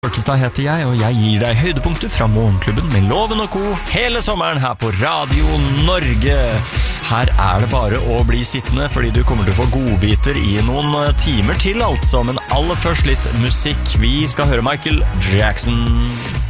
Folkestad heter jeg, og jeg gir deg høydepunkter fra Morgenklubben med Loven og Co. hele sommeren her på Radio Norge. Her det bare å bli sittende, fordi du kommer til å få godbiter i noen timer til altså. Men aller først litt musikk. Vi skal høre Michael Jackson.